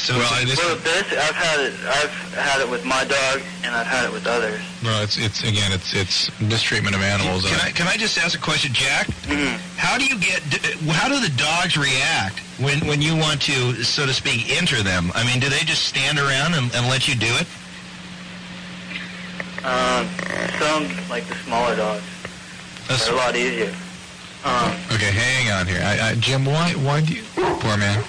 So Well, basically, I've had it with my dog, and I've had it with others. well, it's mistreatment of animals. Can I just ask a question, Jack? Mm-hmm. How do the dogs react when you want to, so to speak, enter them? I mean, do they just stand around and let you do it? Some, like the smaller dogs, are a lot easier. Okay, hang on here. Jim, why do you... Poor man.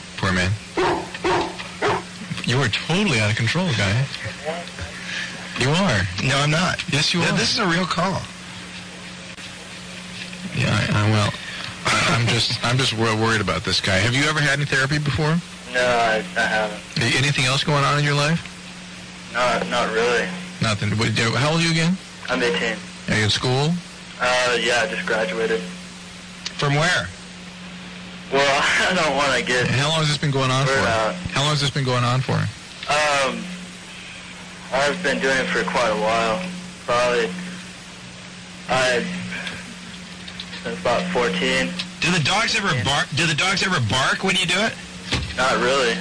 You are totally out of control, guy. You are. No, I'm not. Yes, you are. This is a real call. Yeah, I'm just worried about this guy. Have you ever had any therapy before? No, I haven't. Anything else going on in your life? No, not really. Nothing. How old are you again? I'm 18. Are you in school? Yeah, I just graduated. From where? Well, I don't want to get... How long has this been going on for? How long has this been going on for? I've been doing it for quite a while. Probably, since about 14. Do the dogs ever bark? Do the dogs ever bark when you do it? Not really.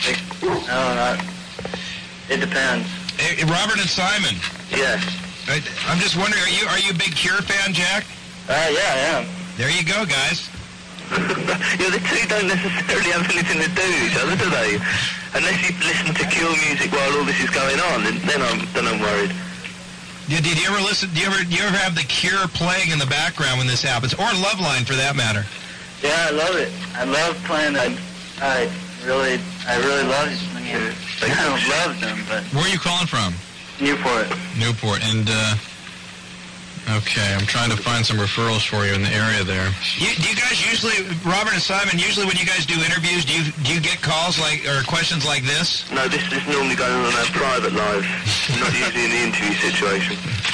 It depends. Hey, Robert and Simon. Yes. I'm just wondering, are you a big Cure fan, Jack? Yeah, I am. There you go, guys. Yeah, the two don't necessarily have anything to do with each other, do they? Unless you listen to Cure music while all this is going on, then I'm worried. Did you ever listen? Do you ever have the Cure playing in the background when this happens, or Loveline for that matter? Yeah, I love it. I love playing them. I really love it. I mean, I don't love them, but... Where are you calling from? Newport. And, okay, I'm trying to find some referrals for you in the area there. Do you guys usually, Robert and Simon, when you guys do interviews, do you get calls or questions like this? No, this is normally going on our private lives, not usually in the interview situation.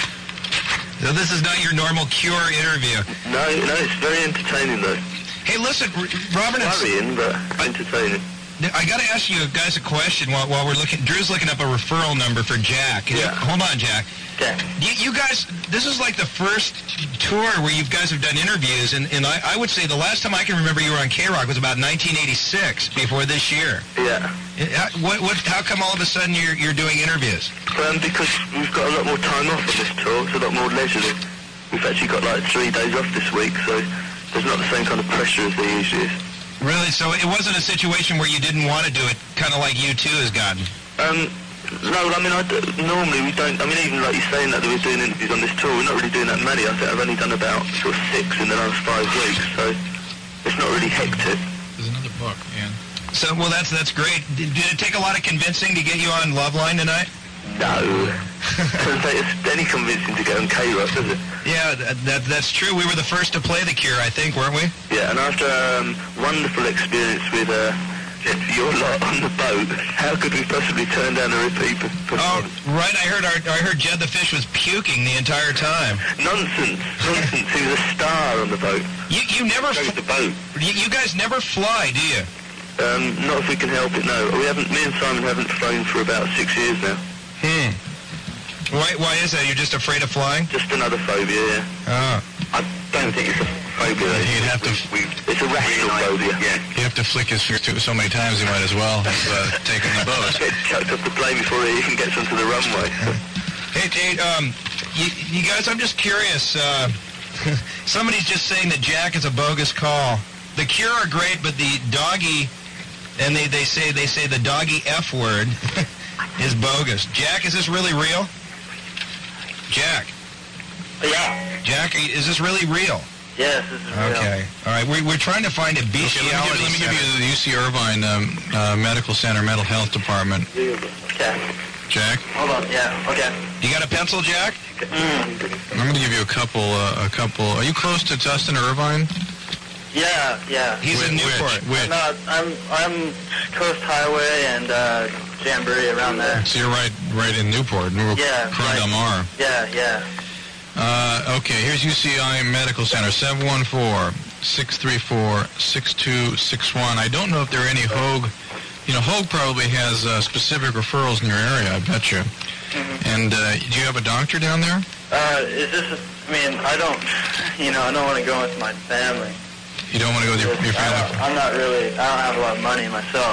So this is not your normal Cure interview? No, it's very entertaining though. Hey, listen, Robert and... Worrying, but entertaining. I got to ask you guys a question while we're looking. Drew's looking up a referral number for Jack. Hold on, Jack. Okay. You guys, this is like the first tour where you guys have done interviews, and I would say the last time I can remember you were on K-Rock was about 1986, before this year. Yeah. How come all of a sudden you're doing interviews? Because we've got a lot more time off on this tour. It's a lot more leisurely. We've actually got like 3 days off this week, so there's not the same kind of pressure as there usually is. Really? So it wasn't a situation where you didn't want to do it, kind of like U2 has gotten? No, I mean, normally we don't, I mean, even like you're saying that we're doing interviews on this tour, we're not really doing that many. I think I've only done about sort of 6 in the last 5 weeks, so it's not really hectic. There's another book, Ian. So, well, that's great. Did it take a lot of convincing to get you on Loveline tonight? No. Doesn't take any convincing to get on K-Rock, does it? Yeah, that's true. We were the first to play The Cure, I think, weren't we? Yeah, and after a wonderful experience with your lot on the boat, how could we possibly turn down a repeat performance? Oh, right. I heard Jed the Fish was puking the entire time. Nonsense. He was a star on the boat. You never... The boat. You guys never fly, do you? Not if we can help it, no. Me and Simon haven't flown for about 6 years now. Why is that? You're just afraid of flying? Just another phobia, yeah. Oh. I don't think it's a phobia. He'd have to... It's a rational phobia. Yeah. He'd have to flick his finger so many times he might as well have taken the boat. Get chucked off the plane before he even gets onto the runway. Hey, you guys, I'm just curious. Somebody's just saying that Jack is a bogus call. The Cure are great, but the doggy, and they say the doggy F word is bogus. Jack, is this really real? Jack. Yeah. Jack, is this really real? Yes, this is real. Okay. All right. We're trying to find a bestiality. Let me give you the UC Irvine Medical Center Mental Health Department. Okay. Jack? Hold on. Yeah. Okay. You got a pencil, Jack? I'm going to give you a couple. Are you close to Tustin or Irvine? Yeah. He's in Newport. Which? No, I'm Coast Highway and Jamboree around there. So you're right in Newport. Yeah. Croix Del Mar. Yeah. Okay, here's UCI Medical Center, 714-634-6261. I don't know if there are any Hoag. Hoag probably has specific referrals in your area, I bet you. Mm-hmm. And do you have a doctor down there? I don't want to go with my family. You don't want to go with your family? I don't have a lot of money myself.